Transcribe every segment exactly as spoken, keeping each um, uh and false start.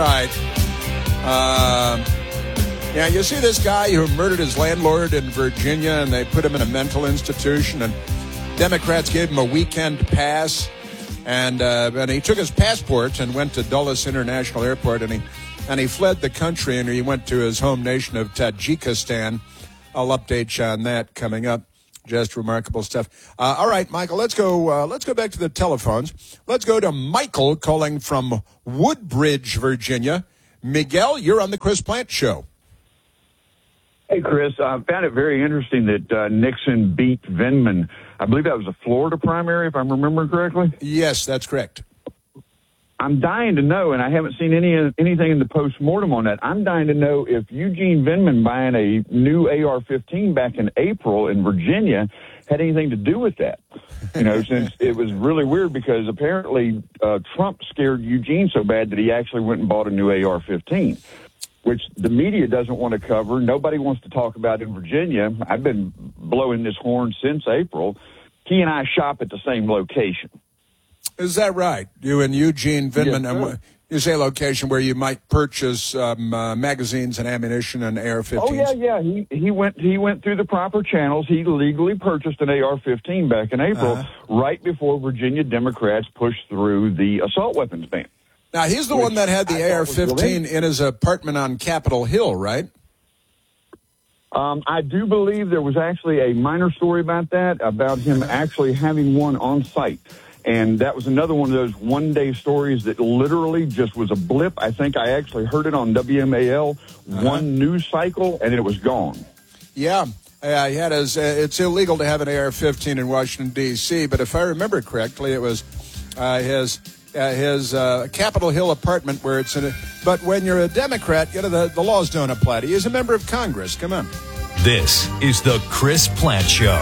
right. Uh, yeah, you see this guy who murdered his landlord in Virginia, and they put him in a mental institution, and Democrats gave him a weekend pass, and uh, and he took his passport and went to Dulles International Airport, and he and he fled the country, and he went to his home nation of Tajikistan. I'll update you on that coming up. Just remarkable stuff. Uh, all right, Michael, let's go uh, let's go back to the telephones. Let's go to Michael calling from Woodbridge, Virginia. Miguel, you're on the Chris Plante Show. Hey, Chris, I found it very interesting that uh, Nixon beat Vindman. I believe that was a Florida primary, if I'm remembering correctly. Yes, that's correct. I'm dying to know, and I haven't seen any anything in the post-mortem on that. I'm dying to know if Eugene Vindman buying a new A R fifteen back in April in Virginia had anything to do with that. You know, since it was really weird because apparently uh, Trump scared Eugene so bad that he actually went and bought a new A R fifteen, which the media doesn't want to cover. Nobody wants to talk about in Virginia. I've been blowing this horn since April. He and I shop at the same location. Is that right? You and Eugene Vindman, yes, um, you say a location where you might purchase um, uh, magazines and ammunition and A R fifteens? Oh, yeah, yeah. He he went he went through the proper channels. He legally purchased an A R fifteen back in April, uh-huh. right before Virginia Democrats pushed through the assault weapons ban. Now, he's the one that had the A R fifteen in his apartment on Capitol Hill, right? Um, I do believe there was actually a minor story about that, about him actually having one on site. And that was another one of those one-day stories that literally just was a blip. I think I actually heard it on W M A L, uh-huh. one news cycle, and it was gone. Yeah, uh, he had his, uh, it's illegal to have an A R fifteen in Washington, D C, but if I remember correctly, it was uh, his uh, his uh, Capitol Hill apartment where it's in a, but when you're a Democrat, you know, the, the laws don't apply to you. He's a member of Congress. Come on. This is the Chris Plante Show.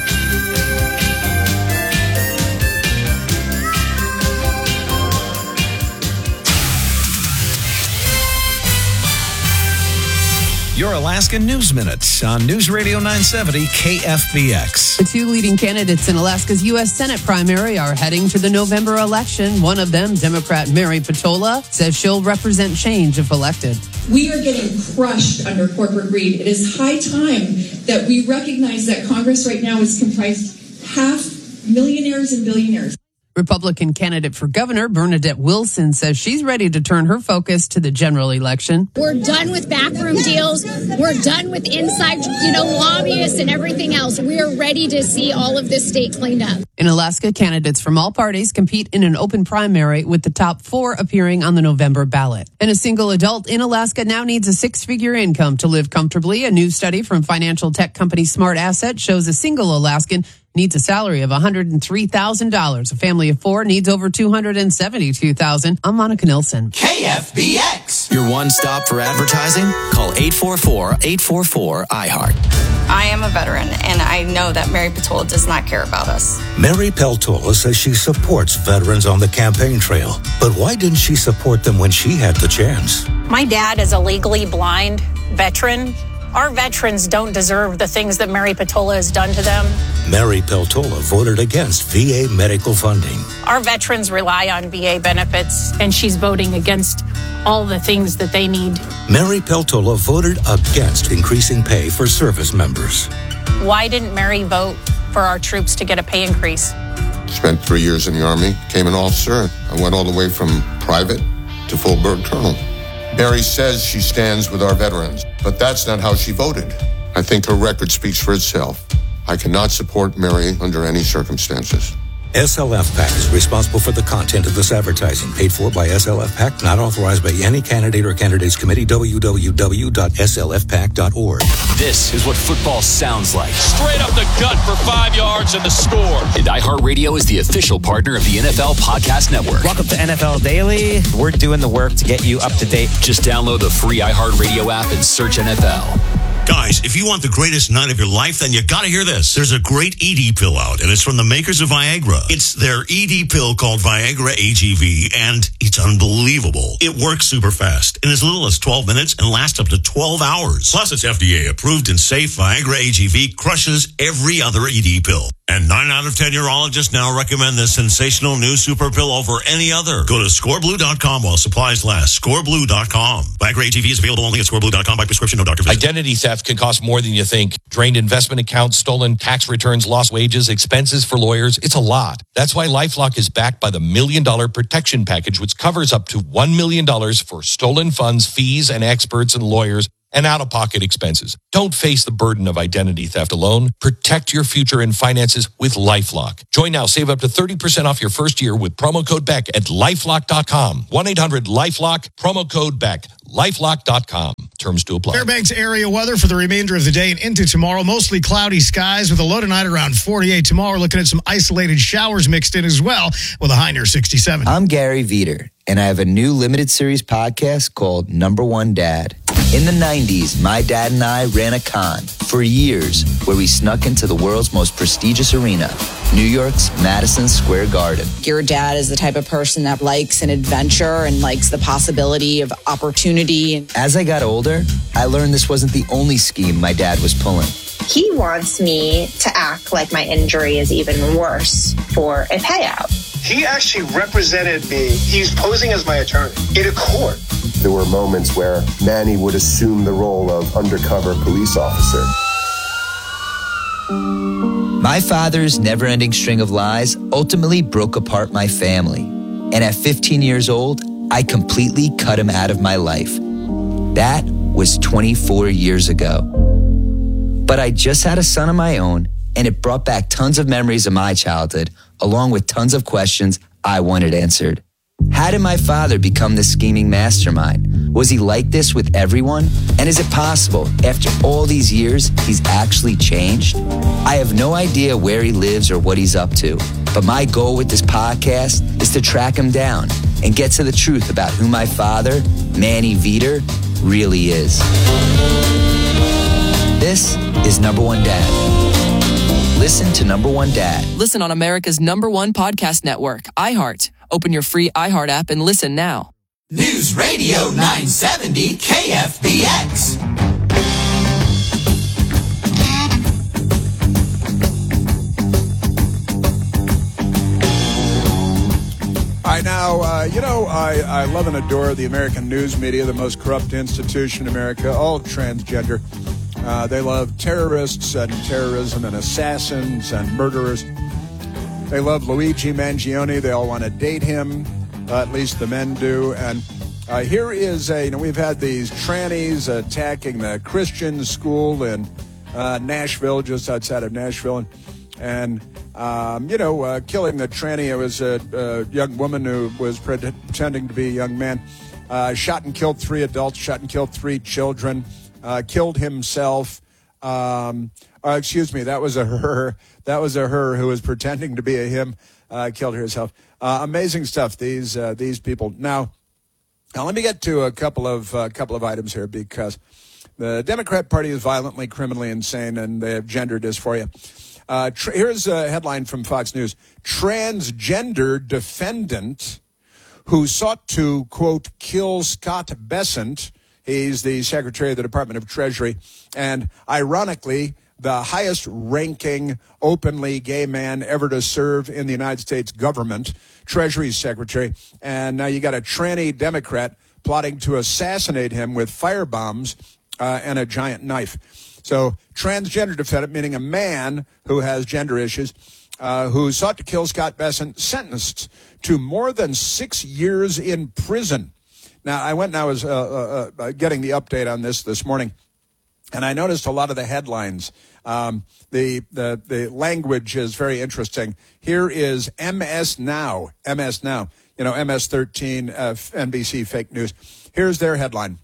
Your Alaska News Minutes on News Radio nine seventy K F B X. The two leading candidates in Alaska's U S Senate primary are heading to the November election. One of them, Democrat Mary Peltola, says she'll represent change if elected. We are getting crushed under corporate greed. It is high time that we recognize that Congress right now is comprised half millionaires and billionaires. Republican candidate for governor Bernadette Wilson says she's ready to turn her focus to the general election. We're done with backroom deals. We're done with inside, you know, lobbyists and everything else. We are ready to see all of this state cleaned up. In Alaska, candidates from all parties compete in an open primary with the top four appearing on the November ballot. And a single adult in Alaska now needs a six-figure income to live comfortably. A new study from financial tech company Smart Asset shows a single Alaskan needs a salary of one hundred three thousand dollars. A family of four needs over two hundred seventy-two thousand dollars. I'm Monica Nilsson. K F B X. Your one stop for advertising? Call eight four four, eight four four, I heart. I am a veteran, and I know that Mary Peltola does not care about us. Mary Peltola says she supports veterans on the campaign trail. But why didn't she support them when she had the chance? My dad is a legally blind veteran. Our veterans don't deserve the things that Mary Peltola has done to them. Mary Peltola voted against V A medical funding. Our veterans rely on V A benefits, and she's voting against all the things that they need. Mary Peltola voted against increasing pay for service members. Why didn't Mary vote for our troops to get a pay increase? Spent three years in the Army, became an officer. I went all the way from private to full-bird colonel. Mary says she stands with our veterans, but that's not how she voted. I think her record speaks for itself. I cannot support Mary under any circumstances. S L F PAC is responsible for the content of this advertising, paid for by S L F PAC, not authorized by any candidate or candidates committee. w w w dot s l f pac dot org. This is what football sounds like. Straight up the gut for five yards and the score. And iHeartRadio is the official partner of the N F L Podcast Network. Welcome to N F L Daily. We're doing the work to get you up to date. Just download the free iHeartRadio app and search N F L. Guys, if you want the greatest night of your life, then you gotta hear this. There's a great E D pill out, and it's from the makers of Viagra. It's their E D pill called Viagra A G V, and it's unbelievable. It works super fast, in as little as twelve minutes, and lasts up to twelve hours. Plus, it's F D A approved and safe. Viagra A G V crushes every other E D pill. And nine out of ten urologists now recommend this sensational new super pill over any other. Go to score blue dot com while supplies last. score blue dot com. Viagra A G V is available only at score blue dot com by prescription, no doctor visit. Identity theft can cost more than you think. Drained investment accounts, stolen tax returns, lost wages, expenses for lawyers. It's a lot. That's why LifeLock is backed by the Million Dollar Protection Package, which covers up to one million dollars for stolen funds, fees, and experts and lawyers, and out-of-pocket expenses. Don't face the burden of identity theft alone. Protect your future and finances with LifeLock. Join now. Save up to thirty percent off your first year with promo code Beck at lifelock dot com. one eight hundred lifelock, promo code Beck. lifelock dot com. Terms to apply. Fairbanks area weather for the remainder of the day and into tomorrow. Mostly cloudy skies with a low tonight around forty-eight. Tomorrow, looking at some isolated showers mixed in as well with a high near sixty-seven. I'm Gary Veter, and I have a new limited series podcast called Number One Dad. In the nineties, my dad and I ran a con for years where we snuck into the world's most prestigious arena, New York's Madison Square Garden. Your dad is the type of person that likes an adventure and likes the possibility of opportunity. As I got older, I learned this wasn't the only scheme my dad was pulling. He wants me to act like my injury is even worse for a payout. He actually represented me. He's posing as my attorney in a court. There were moments where Manny would assume the role of undercover police officer. My father's never-ending string of lies ultimately broke apart my family. And at fifteen years old, I completely cut him out of my life. That was twenty-four years ago. But I just had a son of my own, and it brought back tons of memories of my childhood, along with tons of questions I wanted answered. How did my father become this scheming mastermind? Was he like this with everyone? And is it possible, after all these years, he's actually changed? I have no idea where he lives or what he's up to, but my goal with this podcast is to track him down and get to the truth about who my father, Manny Veter, really is. This is Number One Dad. Listen to Number One Dad. Listen on America's number one podcast network, iHeart. Open your free iHeart app and listen now. News Radio nine seventy K F B X. All right, now, uh, you know, I, I love and adore the American news media, the most corrupt institution in America, all transgender. Uh, they love terrorists and terrorism and assassins and murderers. They love Luigi Mangione. They all want to date him, uh, at least the men do. And uh, here is a, you know, we've had these trannies attacking the Christian school in uh, Nashville, just outside of Nashville. And, and um, you know, uh, killing the tranny. It was a, a young woman who was pretending to be a young man. Uh, shot and killed three adults, shot and killed three children, uh, killed himself. Um, uh, excuse me, that was a her. That was a her who was pretending to be a him, uh, killed herself. Uh, amazing stuff, these uh, these people. Now, now, let me get to a couple of uh, couple of items here, because the Democrat Party is violently, criminally insane, and they have gendered this for you. Uh, tr- here's a headline from Fox News. Transgender defendant who sought to, quote, kill Scott Bessent. He's the Secretary of the Department of Treasury, and ironically, the highest-ranking openly gay man ever to serve in the United States government, Treasury Secretary. And now you got a tranny Democrat plotting to assassinate him with firebombs uh, and a giant knife. So transgender defendant, meaning a man who has gender issues, uh, who sought to kill Scott Bessent, sentenced to more than six years in prison. Now, I went and I was uh, uh, uh, getting the update on this this morning, and I noticed a lot of the headlines. Um, the, the the language is very interesting. Here is M S Now, M S Now, you know, M S thirteen, uh, N B C fake news. Here's their headline.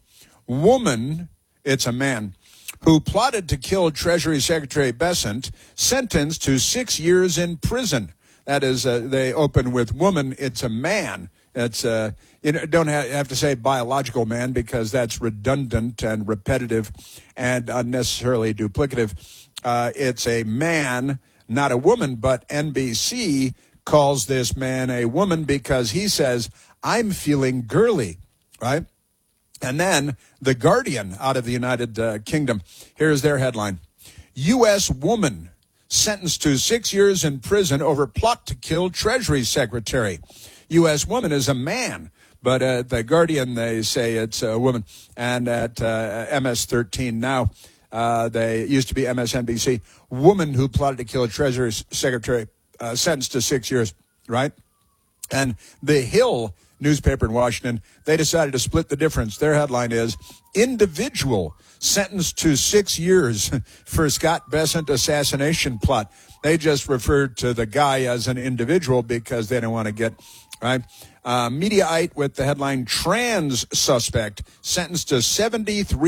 Woman, it's a man, who plotted to kill Treasury Secretary Bessent, sentenced to six years in prison. That is, uh, they open with woman, it's a man. It's uh, you know, don't have to say biological man, because that's redundant and repetitive and unnecessarily duplicative. Uh, it's a man, not a woman, but N B C calls this man a woman because he says, I'm feeling girly, right? And then The Guardian out of the United uh, Kingdom. Here's their headline. U S woman sentenced to six years in prison over plot to kill Treasury Secretary. U S woman is a man, but at the Guardian, they say it's a woman. And at uh, M S thirteen now, uh, they used to be M S N B C, woman who plotted to kill Treasury Secretary, uh, sentenced to six years, right? And the Hill newspaper in Washington, they decided to split the difference. Their headline is, individual sentenced to six years for Scott Bessent assassination plot. They just referred to the guy as an individual because they don't want to get, right? Uh, Mediaite with the headline, trans suspect sentenced to seventy-three